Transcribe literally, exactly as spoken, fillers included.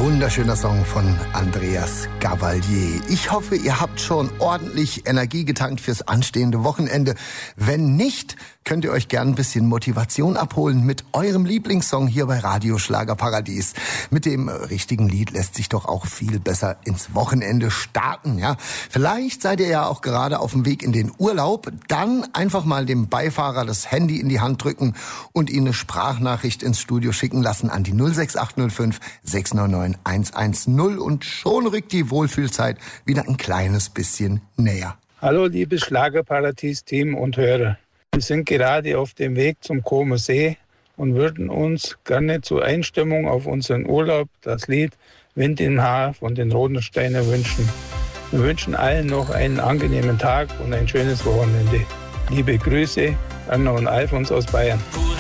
wunderschöner Song von Andreas Gabalier. Ich hoffe, ihr habt schon ordentlich Energie getankt fürs anstehende Wochenende. Wenn nicht, könnt ihr euch gern ein bisschen Motivation abholen mit eurem Lieblingssong hier bei Radio Schlagerparadies. Mit dem richtigen Lied lässt sich doch auch viel besser ins Wochenende starten, ja. Vielleicht seid ihr ja auch gerade auf dem Weg in den Urlaub. Dann einfach mal dem Beifahrer das Handy in die Hand drücken und ihn eine Sprachnachricht ins Studio schicken lassen an die null sechs acht null fünf sechs neun neun eins eins null und schon rückt die Wohlfühlzeit wieder ein kleines bisschen näher. Hallo liebes Schlagerparadies-Team und Hörer. Wir sind gerade auf dem Weg zum Comer See und würden uns gerne zur Einstimmung auf unseren Urlaub das Lied Wind im Haar von den Rodensteiner wünschen. Wir wünschen allen noch einen angenehmen Tag und ein schönes Wochenende. Liebe Grüße, Anna und Alfons aus Bayern.